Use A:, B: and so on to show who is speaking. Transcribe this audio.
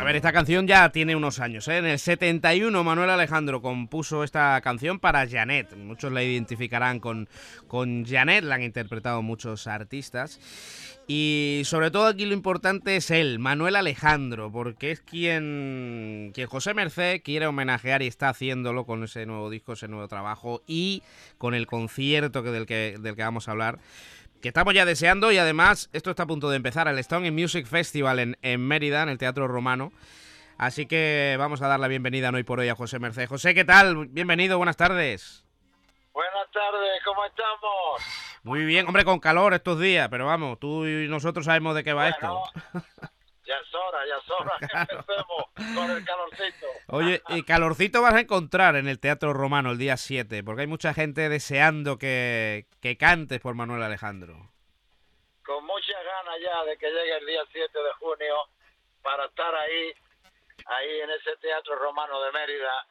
A: ver, esta canción ya tiene unos años, ¿eh? En el 71 Manuel Alejandro compuso esta canción para Janet. Muchos la identificarán con Janet, la han interpretado muchos artistas. Y sobre todo aquí lo importante es él, Manuel Alejandro, porque es quien José Mercé quiere homenajear y está haciéndolo con ese nuevo disco, ese nuevo trabajo y con el concierto del que vamos a hablar, que estamos ya deseando. Y además esto está a punto de empezar, el Stone Music Festival en Mérida, en el Teatro Romano. Así que vamos a dar la bienvenida hoy por hoy a José Mercé. José, ¿qué tal? Bienvenido, buenas tardes.
B: Buenas tardes, ¿cómo estamos?
A: Muy bien, hombre, con calor estos días, pero vamos, tú y nosotros sabemos de qué va esto.
B: Bueno, ya es hora que
A: Claro.
B: empecemos con el calorcito.
A: Oye, y calorcito vas a encontrar en el Teatro Romano el día 7, porque hay mucha gente deseando que cantes por Manuel Alejandro.
B: Con muchas ganas ya de que llegue el día 7 de junio para estar ahí en ese Teatro Romano de Mérida